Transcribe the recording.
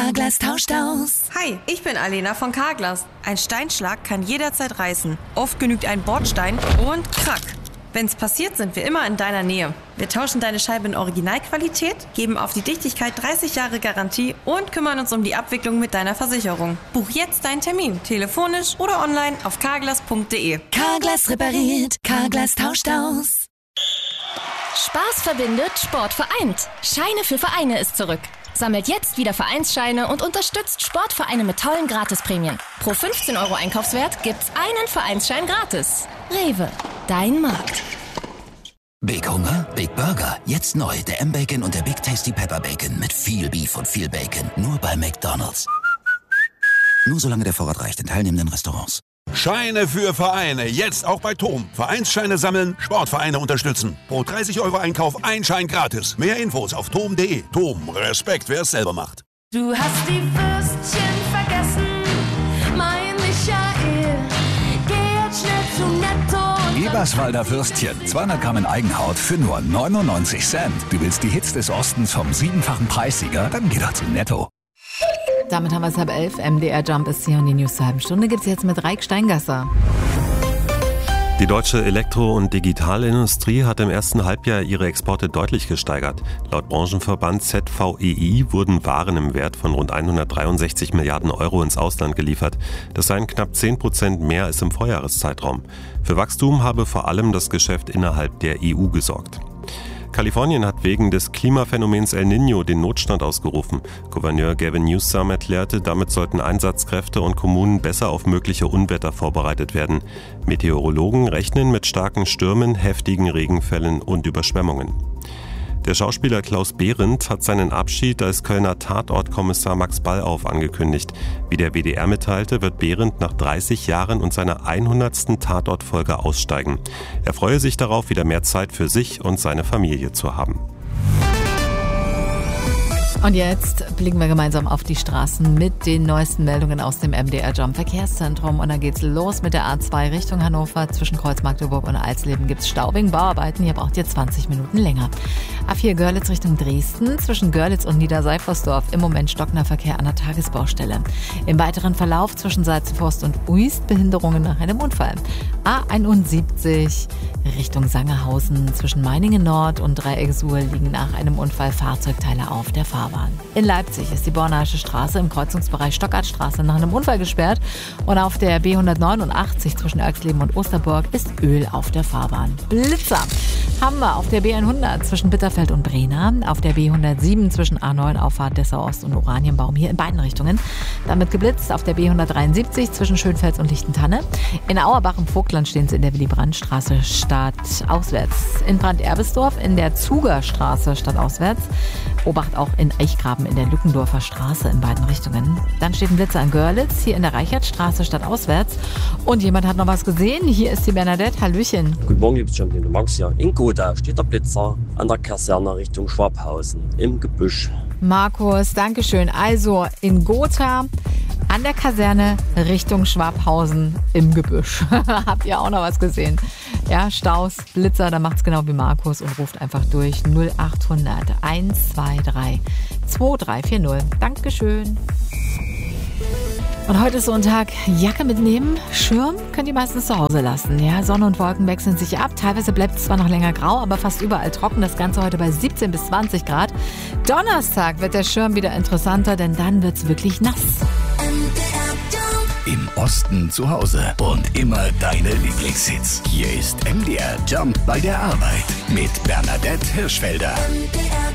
Carglass tauscht aus. Hi, ich bin Alena von Carglass. Ein Steinschlag kann jederzeit reißen. Oft genügt ein Bordstein und krack. Wenn's passiert, sind wir immer in deiner Nähe. Wir tauschen deine Scheibe in Originalqualität, geben auf die Dichtigkeit 30 Jahre Garantie und kümmern uns um die Abwicklung mit deiner Versicherung. Buch jetzt deinen Termin, telefonisch oder online auf carglass.de. Carglass repariert, Carglass tauscht aus. Spaß verbindet, Sport vereint. Scheine für Vereine ist zurück. Sammelt jetzt wieder Vereinsscheine und unterstützt Sportvereine mit tollen Gratisprämien. Pro 15 € Einkaufswert gibt's einen Vereinsschein gratis. Rewe, dein Markt. Big Hunger, Big Burger. Jetzt neu, der M-Bacon und der Big Tasty Pepper Bacon mit viel Beef und viel Bacon. Nur bei McDonald's. Nur solange der Vorrat reicht in teilnehmenden Restaurants. Scheine für Vereine, jetzt auch bei TOM. Vereinsscheine sammeln, Sportvereine unterstützen. Pro 30 € Einkauf ein Schein gratis. Mehr Infos auf tom.de. TOM, Respekt, wer es selber macht. Du hast die Würstchen vergessen, mein Michael. Geh jetzt schnell zu Netto. Eberswalder Würstchen, 200 Gramm in Eigenhaut für nur 99 Cent. Du willst die Hits des Ostens vom 7-fachen Preissieger? Dann geh doch zu Netto. Damit haben wir es 10:30. MDR Jump ist hier und die News zur halben Stunde gibt es jetzt mit Reik Steingasser. Die deutsche Elektro- und Digitalindustrie hat im ersten Halbjahr ihre Exporte deutlich gesteigert. Laut Branchenverband ZVEI wurden Waren im Wert von rund 163 Milliarden € ins Ausland geliefert. Das seien knapp 10% mehr als im Vorjahreszeitraum. Für Wachstum habe vor allem das Geschäft innerhalb der EU gesorgt. Kalifornien hat wegen des Klimaphänomens El Niño den Notstand ausgerufen. Gouverneur Gavin Newsom erklärte, damit sollten Einsatzkräfte und Kommunen besser auf mögliche Unwetter vorbereitet werden. Meteorologen rechnen mit starken Stürmen, heftigen Regenfällen und Überschwemmungen. Der Schauspieler Klaus Behrendt hat seinen Abschied als Kölner Tatortkommissar Max Ballauf angekündigt. Wie der WDR mitteilte, wird Behrendt nach 30 Jahren und seiner 100. Tatortfolge aussteigen. Er freue sich darauf, wieder mehr Zeit für sich und seine Familie zu haben. Und jetzt blicken wir gemeinsam auf die Straßen mit den neuesten Meldungen aus dem MDR Jump Verkehrszentrum. Und dann geht's los mit der A2 Richtung Hannover. Zwischen Kreuz Magdeburg und Alsleben gibt's Stau wegen Bauarbeiten. Hier braucht ihr 20 Minuten länger. A4 Görlitz Richtung Dresden. Zwischen Görlitz und Niederseifersdorf im Moment stockender Verkehr an der Tagesbaustelle. Im weiteren Verlauf zwischen Salzenforst und Uist Behinderungen nach einem Unfall. A71 Richtung Sangerhausen. Zwischen Meiningen Nord und Dreiecksuhl liegen nach einem Unfall Fahrzeugteile auf der Fahrbahn. In Leipzig ist die Bornhaische Straße im Kreuzungsbereich Stockartstraße nach einem Unfall gesperrt und auf der B189 zwischen Erxleben und Osterburg ist Öl auf der Fahrbahn. Blitzer haben wir auf der B100 zwischen Bitterfeld und Brena, auf der B107 zwischen A9 Auffahrt Dessau Ost und Oranienbaum hier in beiden Richtungen. Damit geblitzt auf der B173 zwischen Schönfels und Lichtentanne. In Auerbach im Vogtland stehen sie in der Willy-Brandt-Straße stadtauswärts. In Brand-Erbesdorf in der Zugerstraße stadtauswärts. Obacht auch in Eichgraben in der Lückendorfer Straße in beiden Richtungen. Dann steht ein Blitzer in Görlitz, hier in der Reichertstraße stadtauswärts. Und jemand hat noch was gesehen. Hier ist die Bernadette. Hallöchen. Guten Morgen, liebes Champion. Du magst ja. In Gotha steht der Blitzer an der Kaserne Richtung Schwabhausen im Gebüsch. Markus, Dankeschön. Also in Gotha an der Kaserne Richtung Schwabhausen im Gebüsch. Habt ihr auch noch was gesehen? Ja, Staus, Blitzer, da macht's genau wie Markus und ruft einfach durch 0800 123 2340. Dankeschön. Und heute ist so ein Tag, Jacke mitnehmen, Schirm könnt ihr meistens zu Hause lassen. Ja, Sonne und Wolken wechseln sich ab. Teilweise bleibt es zwar noch länger grau, aber fast überall trocken. Das Ganze heute bei 17 bis 20 Grad. Donnerstag wird der Schirm wieder interessanter, denn dann wird's wirklich nass. Im Osten zu Hause und immer deine Lieblingshits. Hier ist MDR Jump bei der Arbeit mit Bernadette Hirschfelder. MDR